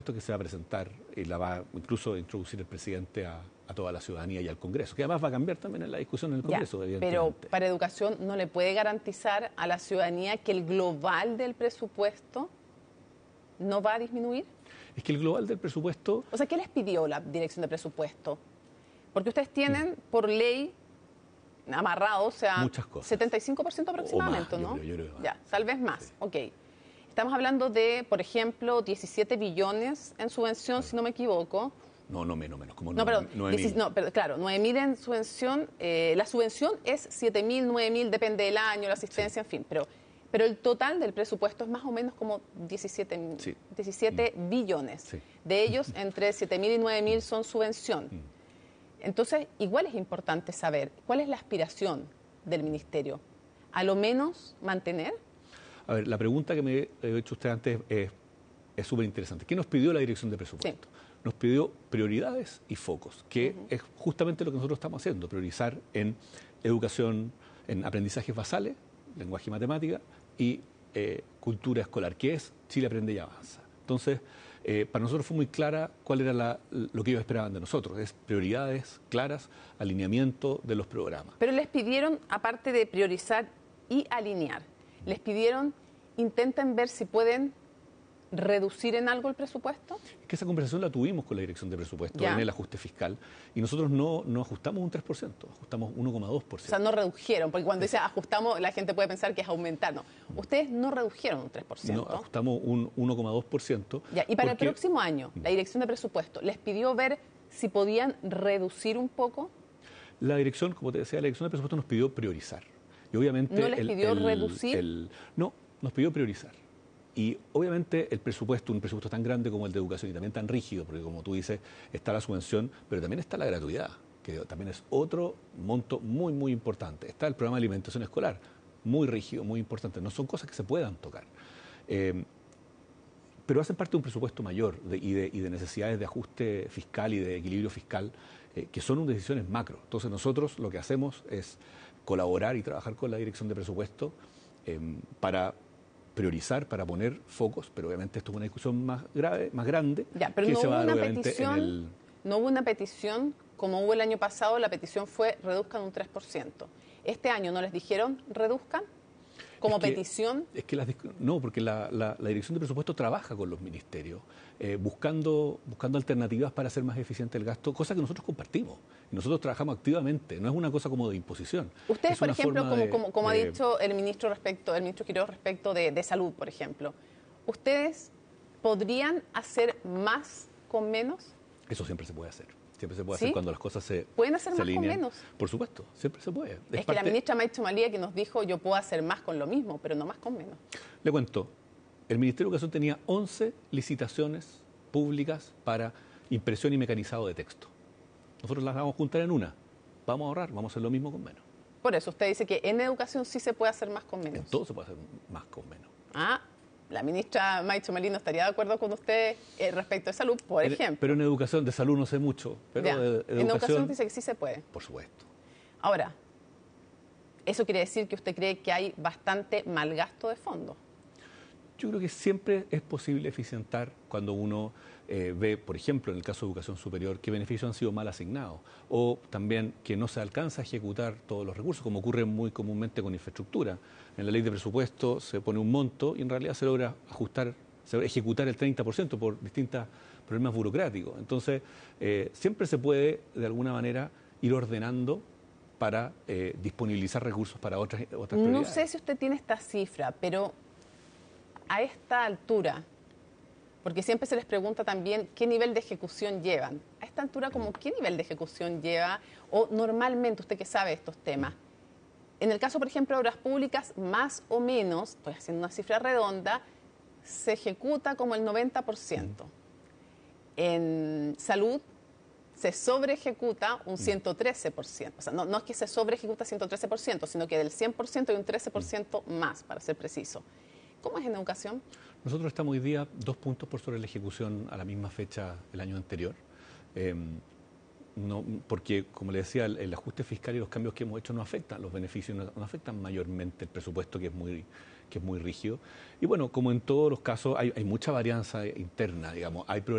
que se va a presentar y la va incluso a introducir el presidente a toda la ciudadanía y al Congreso, que además va a cambiar también en la discusión en el Congreso, evidentemente. Pero para educación no le puede garantizar a la ciudadanía que el global del presupuesto no va a disminuir. Es que el global del presupuesto... O sea, ¿qué les pidió la Dirección de Presupuesto? Porque ustedes tienen por ley amarrado, o sea, muchas cosas. 75% aproximadamente, más, ¿no? Yo creo que más. Ya, tal vez más. Sí. Ok. Estamos hablando de, por ejemplo, 17 billones en subvención, si no me equivoco. No, menos, como no, perdón, 9.000. No, pero claro, 9.000 en subvención. La subvención es 7.000, 9.000, depende del año, la asistencia, sí. En fin. Pero el total del presupuesto es más o menos como 17 billones. Sí. De ellos, entre 7.000 y 9.000 son subvención. Entonces, igual es importante saber cuál es la aspiración del Ministerio. ¿A lo menos mantener? A ver, la pregunta que me he hecho usted antes es súper interesante. ¿Qué nos pidió la Dirección de Presupuesto? Sí. Nos pidió prioridades y focos, que es justamente lo que nosotros estamos haciendo, priorizar en educación, en aprendizajes basales, lenguaje y matemática, y cultura escolar, que es Chile Aprende y Avanza. Entonces, para nosotros fue muy clara cuál era lo que ellos esperaban de nosotros, es prioridades claras, alineamiento de los programas. Pero les pidieron, aparte de priorizar y alinear, les pidieron, intenten ver si pueden reducir en algo el presupuesto. Es que esa conversación la tuvimos con la Dirección de Presupuesto en el ajuste fiscal y nosotros no ajustamos un 3%, ajustamos 1,2%. O sea, no redujeron, porque cuando dice ajustamos la gente puede pensar que es aumentar. No, ustedes no redujeron un 3%. No, ajustamos un 1,2%. Y para el próximo año, la Dirección de Presupuesto les pidió ver si podían reducir un poco. La Dirección, como te decía, la Dirección de Presupuesto nos pidió priorizar. Y obviamente ¿No les pidió reducir? No, nos pidió priorizar. Y obviamente un presupuesto tan grande como el de educación y también tan rígido, porque como tú dices, está la subvención, pero también está la gratuidad, que también es otro monto muy, muy importante. Está el programa de alimentación escolar, muy rígido, muy importante. No son cosas que se puedan tocar. Pero hacen parte de un presupuesto mayor y de necesidades de ajuste fiscal y de equilibrio fiscal, que son decisiones macro. Entonces nosotros lo que hacemos es colaborar y trabajar con la Dirección de Presupuesto para priorizar, para poner focos, pero obviamente esto es una discusión más grande. Pero que no, se va a dar obviamente no hubo una petición como hubo el año pasado, la petición fue reduzcan un 3%. ¿Este año no les dijeron reduzcan como petición? No, porque la Dirección de Presupuesto trabaja con los ministerios buscando alternativas para hacer más eficiente el gasto, cosa que nosotros compartimos. Y nosotros trabajamos activamente, no es una cosa como de imposición. Ustedes, por ejemplo, como ha dicho el ministro Quiroga respecto de salud, por ejemplo, ¿ustedes podrían hacer más con menos? Eso siempre se puede hacer. Siempre se puede hacer cuando las cosas se ¿Pueden hacer más alinean. Con menos? Por supuesto, siempre se puede. Es que la ministra Maicho Malía que nos dijo yo puedo hacer más con lo mismo, pero no más con menos. Le cuento, el Ministerio de Educación tenía 11 licitaciones públicas para impresión y mecanizado de texto. Nosotros las vamos a juntar en una. Vamos a ahorrar, vamos a hacer lo mismo con menos. Por eso usted dice que en educación sí se puede hacer más con menos. En todo se puede hacer más con menos. La ministra Maicho Malí no estaría de acuerdo con usted respecto de salud, por ejemplo. Pero en educación, de salud no sé mucho. Pero en educación dice que sí se puede. Por supuesto. Ahora, ¿eso quiere decir que usted cree que hay bastante mal gasto de fondos? Yo creo que siempre es posible eficientar cuando uno ve, por ejemplo, en el caso de educación superior, qué beneficios han sido mal asignados o también que no se alcanza a ejecutar todos los recursos, como ocurre muy comúnmente con infraestructura. En la ley de presupuesto se pone un monto y en realidad se logra ejecutar el 30% por distintos problemas burocráticos. Entonces, siempre se puede, de alguna manera, ir ordenando para disponibilizar recursos para otras prioridades. No sé si usted tiene esta cifra, pero a esta altura, porque siempre se les pregunta también qué nivel de ejecución llevan. A esta altura, ¿qué nivel de ejecución lleva? O normalmente, usted que sabe estos temas, en el caso, por ejemplo, de obras públicas, más o menos, estoy haciendo una cifra redonda, se ejecuta como el 90%. En salud se sobreejecuta un 113%. O sea, no es que se sobreejecuta 113%, sino que del 100% hay un 13% más, para ser preciso. ¿Cómo es en educación? Nosotros estamos hoy día 2 puntos por sobre la ejecución a la misma fecha del año anterior. Porque, como le decía, el ajuste fiscal y los cambios que hemos hecho no afectan los beneficios, no afectan mayormente el presupuesto, que es muy rígido. Y bueno, como en todos los casos, hay mucha varianza interna, digamos. Hay